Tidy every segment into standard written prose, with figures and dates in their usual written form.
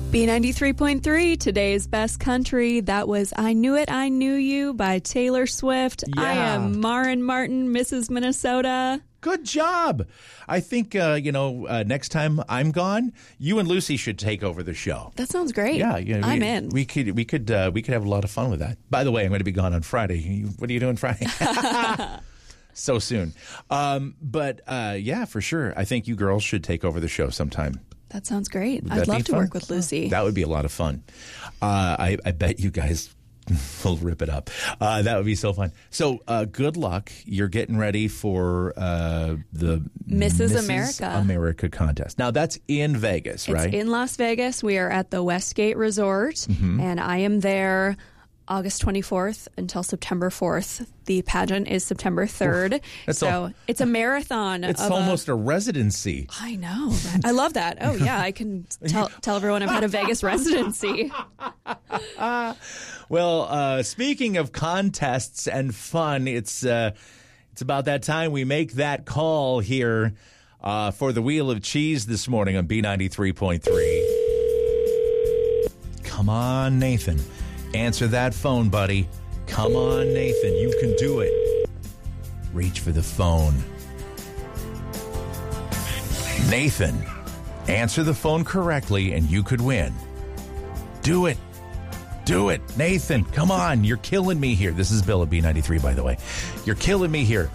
B93.3, today's best country. That was I Knew It, I Knew You by Taylor Swift. Yeah. I am Marin Martin, Mrs. Minnesota. Good job. I think, next time I'm gone, you and Lucy should take over the show. That sounds great. Yeah, I'm in. We could have a lot of fun with that. By the way, I'm going to be gone on Friday. What are you doing Friday? So soon. But for sure. I think you girls should take over the show sometime. That sounds great. Would I'd that love be to fun? work with Lucy. That would be a lot of fun. I bet you guys will rip it up. That would be so fun. So good luck. You're getting ready for the Mrs. America contest. Now, that's in Vegas, right? It's in Las Vegas. We are at the Westgate Resort, and I am there August 24th until September 4th. The pageant is September 3rd. It's a marathon. It's almost a residency. I know. I love that. Oh, yeah. I can tell everyone I've had a Vegas residency. Well, speaking of contests and fun, it's about that time we make that call here for the Wheel of Cheese this morning on B93.3. Come on, Nathan. Answer that phone, buddy. Come on, Nathan. You can do it. Reach for the phone. Nathan, answer the phone correctly and you could win. Do it. Do it. Nathan, come on. You're killing me here. This is Bill at B93, by the way. You're killing me here.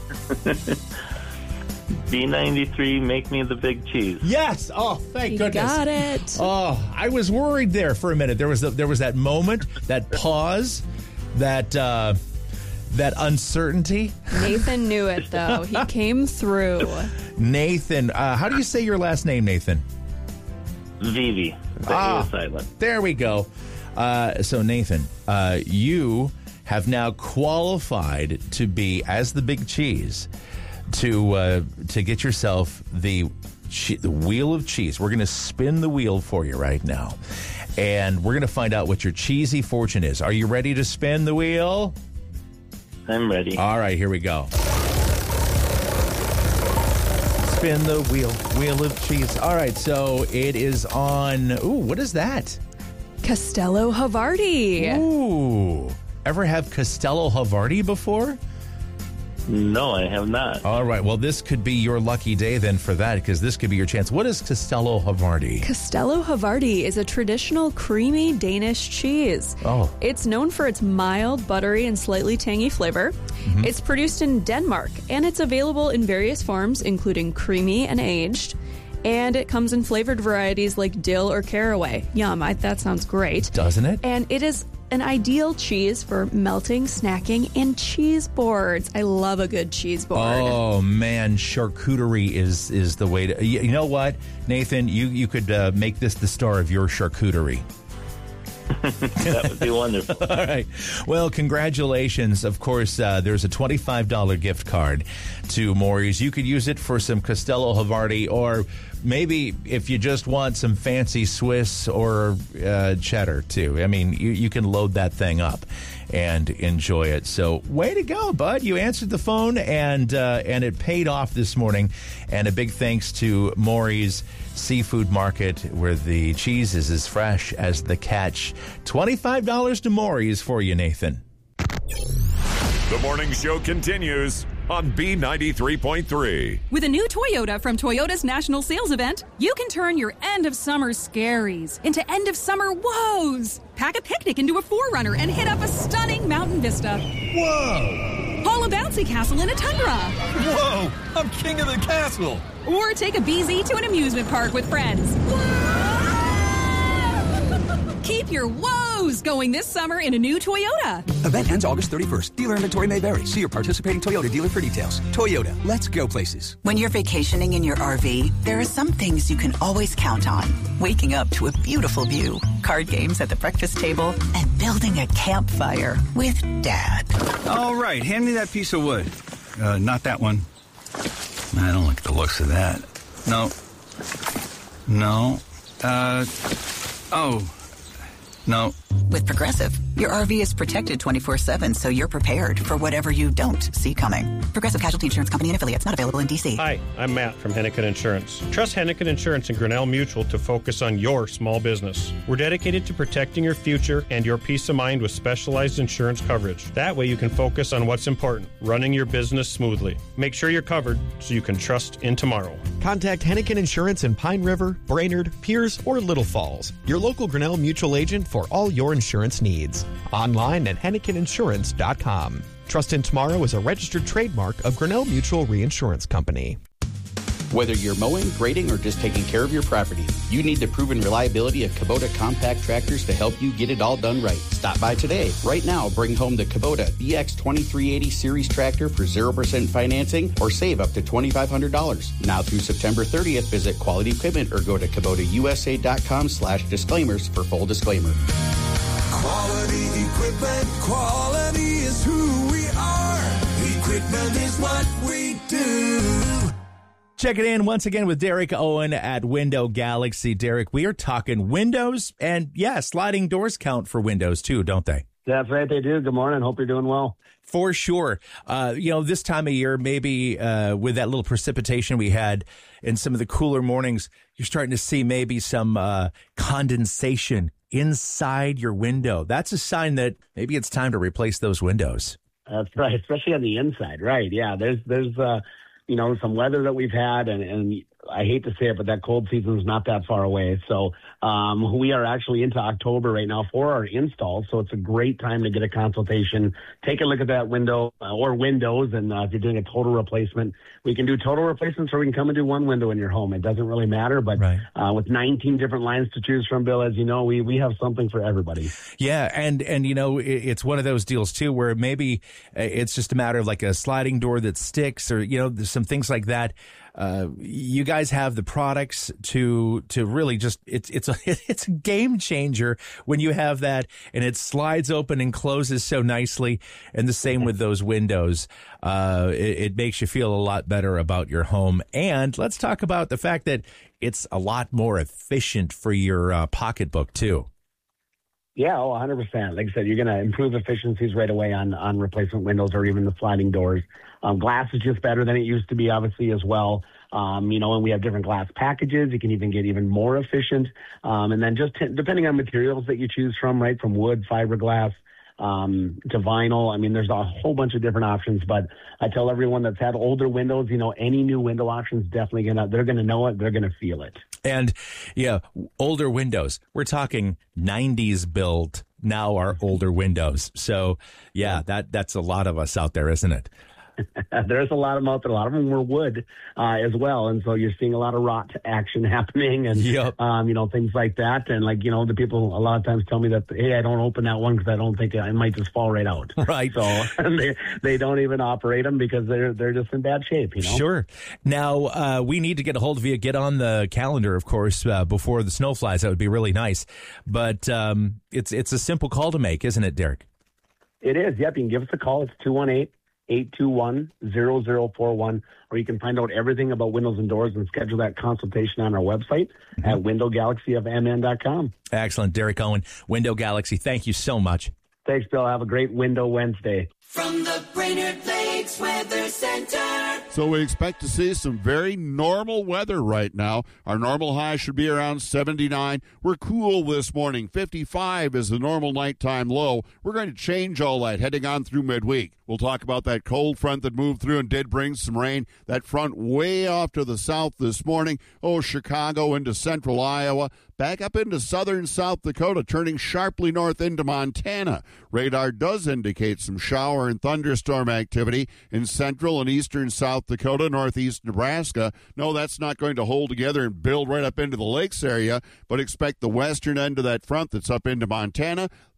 B93, make me the big cheese. Yes. Oh, thank goodness. Got it. Oh, I was worried there for a minute. There was that moment, that pause, that uncertainty. Nathan knew it, though. He came through. Nathan, how do you say your last name, Nathan? Vivi. The silent. There we go. So, Nathan, you have now qualified to be, as the big cheese, to get yourself the Wheel of Cheese. We're going to spin the wheel for you right now, and we're going to find out what your cheesy fortune is. Are you ready to spin the wheel? I'm ready. All right, here we go. Spin the wheel of cheese. All right, so it is on. Ooh, what is that? Castello Havarti. Ooh, ever have Castello Havarti before? No, I have not. All right. Well, this could be your lucky day then for that, because this could be your chance. What is Castello Havarti? Castello Havarti is a traditional creamy Danish cheese. Oh. It's known for its mild, buttery, and slightly tangy flavor. Mm-hmm. It's produced in Denmark, and it's available in various forms, including creamy and aged. And it comes in flavored varieties like dill or caraway. Yum, that sounds great. Doesn't it? And it is an ideal cheese for melting, snacking, and cheese boards. I love a good cheese board. Oh, man, charcuterie is the way to... You know what, Nathan? You could make this the star of your charcuterie. That would be wonderful. All right. Well, congratulations. Of course, there's a $25 gift card to Maury's. You could use it for some Castello Havarti, or maybe if you just want some fancy Swiss or cheddar, too. I mean, you can load that thing up and enjoy it. So way to go, bud. You answered the phone, and it paid off this morning. And a big thanks to Maury's Seafood Market, where the cheese is as fresh as the catch. $25 to Maury's for you, Nathan. The morning show continues on B93.3. With a new Toyota from Toyota's National Sales Event, you can turn your end-of-summer scaries into end-of-summer woes. Pack a picnic into a 4Runner and hit up a stunning mountain vista. Whoa! Haul a bouncy castle in a Tundra. Whoa! I'm king of the castle! Or take a BZ to an amusement park with friends. Keep your woes going this summer in a new Toyota. Event ends August 31st. Dealer inventory may vary. See your participating Toyota dealer for details. Toyota, let's go places. When you're vacationing in your RV, there are some things you can always count on. Waking up to a beautiful view, card games at the breakfast table, and building a campfire with Dad. All right, hand me that piece of wood. Not that one. I don't like the looks of that. No. No. Oh. No. With Progressive, your RV is protected 24/7, so you're prepared for whatever you don't see coming. Progressive Casualty Insurance Company and affiliates, not available in D.C. Hi, I'm Matt from Hennigan Insurance. Trust Hennigan Insurance and Grinnell Mutual to focus on your small business. We're dedicated to protecting your future and your peace of mind with specialized insurance coverage. That way you can focus on what's important, running your business smoothly. Make sure you're covered so you can trust in tomorrow. Contact Hennigan Insurance in Pine River, Brainerd, Pierce, or Little Falls. Your local Grinnell Mutual agent for all your insurance needs. Online at HenniganInsurance.com. Trust in Tomorrow is a registered trademark of Grinnell Mutual Reinsurance Company. Whether you're mowing, grading, or just taking care of your property, you need the proven reliability of Kubota compact tractors to help you get it all done right. Stop by today. Right now, bring home the Kubota BX2380 Series tractor for 0% financing or save up to $2,500. Now through September 30th, visit Quality Equipment or go to KubotaUSA.com/disclaimers for full disclaimer. Quality equipment, quality is who we are. Equipment is what we do. Check it in once again with Derek Owen at Window Galaxy. Derek, we are talking windows, and yeah, sliding doors count for windows too, don't they? That's right, they do. Good morning. Hope you're doing well. For sure. This time of year, maybe with that little precipitation we had in some of the cooler mornings, you're starting to see maybe some condensation inside your window. That's a sign that maybe it's time to replace those windows. That's right, especially on the inside, right? Yeah, there's some weather that we've had, and I hate to say it, but that cold season is not that far away. So we are actually into October right now for our installs. So it's a great time to get a consultation. Take a look at that window or windows. And if you're doing a total replacement, we can do total replacements or we can come and do one window in your home. It doesn't really matter. But with 19 different lines to choose from, Bill, as you know, we have something for everybody. Yeah. And it's one of those deals, too, where maybe it's just a matter of like a sliding door that sticks or, there's some things like that. You guys have the products to really just it's a game changer when you have that and it slides open and closes so nicely, and the same with those windows. It makes you feel a lot better about your home. And let's talk about the fact that it's a lot more efficient for your pocketbook too. Yeah, 100%. Like I said, you're going to improve efficiencies right away on replacement windows or even the sliding doors. Glass is just better than it used to be, obviously, as well. And we have different glass packages. You can even get even more efficient. And then just depending on materials that you choose from, right, from wood, fiberglass, to vinyl. I mean, there's a whole bunch of different options, but I tell everyone that's had older windows, any new window options, definitely they're going to know it. They're going to feel it. And yeah, older windows, we're talking 90s build now are older windows. So yeah, that's a lot of us out there, isn't it? There's a lot of them out there. A lot of them were wood as well, and so you're seeing a lot of rot action happening, and things like that. And the people a lot of times tell me that, hey, I don't open that one because I don't think it might just fall right out. Right. So they don't even operate them because they're just in bad shape. Sure. Now we need to get a hold of you. Get on the calendar, of course, before the snow flies. That would be really nice. But it's a simple call to make, isn't it, Derek? It is. Yep. You can give us a call. It's 218-821-0041, or you can find out everything about windows and doors and schedule that consultation on our website at windowgalaxyofmn.com. Excellent. Derek Owen, Window Galaxy, thank you so much. Thanks, Bill. Have a great Window Wednesday. From the Brainerd Lakes Weather Center. So we expect to see some very normal weather right now. Our normal high should be around 79. We're cool this morning. 55 is the normal nighttime low. We're going to change all that heading on through midweek. We'll talk about that cold front that moved through and did bring some rain. That front way off to the south this morning. Chicago into central Iowa. Back up into southern South Dakota, turning sharply north into Montana. Radar does indicate some shower and thunderstorm activity in central and eastern South Dakota, northeast Nebraska. No, that's not going to hold together and build right up into the lakes area, but expect the western end of that front that's up into Montana.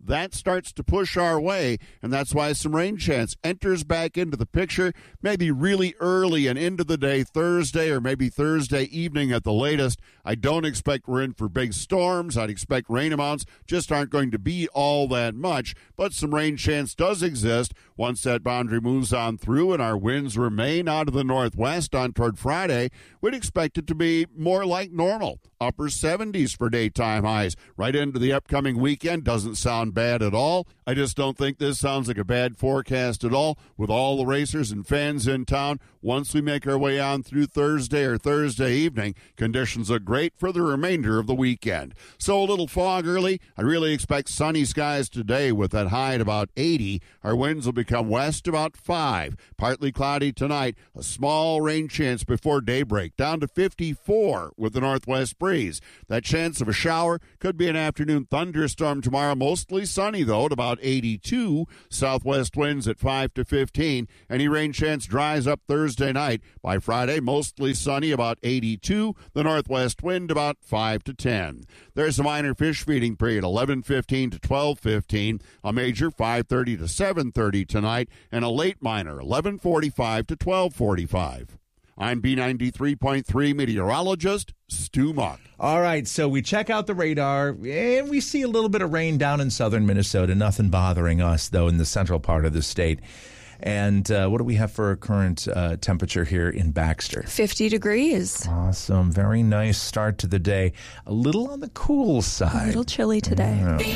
that starts to push our way, and that's why some rain chance enters back into the picture, maybe really early and into the day Thursday or maybe Thursday evening at the latest. I don't expect we're in for big storms. I'd expect rain amounts just aren't going to be all that much, but some rain chance does exist once that boundary moves on through and our winds remain out of the northwest on toward Friday. We'd expect it to be more like normal. Upper 70s for daytime highs right into the upcoming weekend. Doesn't sound bad at all. I just don't think this sounds like a bad forecast at all with all the racers and fans in town. Once we make our way on through Thursday or Thursday evening, conditions look great for the remainder of the weekend. So a little fog early. I really expect sunny skies today with that high at about 80. Our winds will become west about 5. Partly cloudy tonight. A small rain chance before daybreak, down to 54 with the northwest breeze. That chance of a shower could be an afternoon thunderstorm tomorrow. Mostly sunny, though, at about 82. Southwest winds at 5 to 15. Any rain chance dries up Thursday night. By Friday, mostly sunny, about 82. The northwest wind about 5 to 10. There's a minor fish feeding period, 11:15 to 12:15. A major, 5:30 to 7:30 tonight. And a late minor, 11:45 to 12:45. I'm B93.3 meteorologist Stu Muck. All right, so we check out the radar, and we see a little bit of rain down in southern Minnesota. Nothing bothering us, though, in the central part of the state. And what do we have for a current temperature here in Baxter? 50 degrees. Awesome. Very nice start to the day. A little on the cool side. A little chilly today. Yeah.